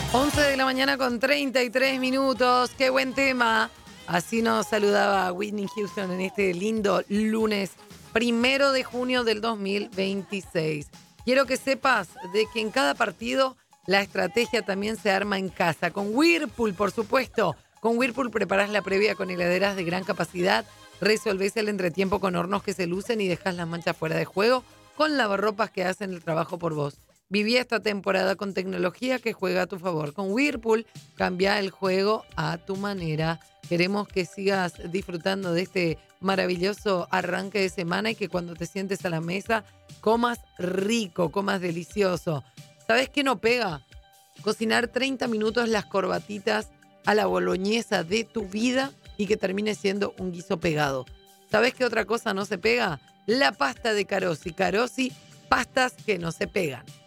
11 de la mañana con 33 minutos. Qué buen tema. Así nos saludaba Whitney Houston en este lindo lunes 1 de junio del 2026. Quiero que sepas de que en cada partido la estrategia también se arma en casa. Con Whirlpool, por supuesto. Con Whirlpool preparás la previa con heladeras de gran capacidad, resolvés el entretiempo con hornos que se lucen y dejas las manchas fuera de juego con lavarropas que hacen el trabajo por vos. Viví esta temporada con tecnología que juega a tu favor. Con Whirlpool, cambia el juego a tu manera. Queremos que sigas disfrutando de este maravilloso arranque de semana y que cuando te sientes a la mesa comas rico, comas delicioso. ¿Sabes qué no pega? Cocinar 30 minutos las corbatitas a la boloñesa de tu vida y que termine siendo un guiso pegado. ¿Sabes qué otra cosa no se pega? La pasta de Carosi. Carosi, pastas que no se pegan.